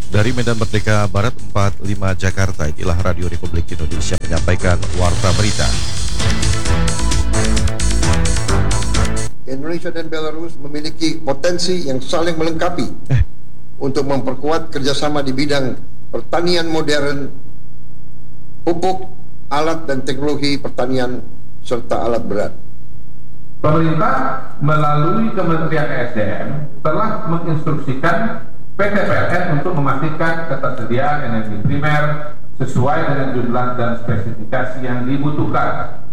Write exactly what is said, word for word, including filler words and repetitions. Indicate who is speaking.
Speaker 1: Dari Medan Merdeka Barat empat puluh lima Jakarta, inilah Radio Republik Indonesia menyampaikan Warta Berita.
Speaker 2: Indonesia dan Belarus memiliki potensi yang saling melengkapi
Speaker 1: Eh.
Speaker 2: untuk memperkuat kerjasama di bidang pertanian modern, pupuk, alat dan teknologi pertanian, serta alat berat.
Speaker 3: Pemerintah melalui Kementerian S D M telah menginstruksikan P T P L N untuk memastikan ketersediaan energi primer sesuai dengan jumlah dan spesifikasi yang dibutuhkan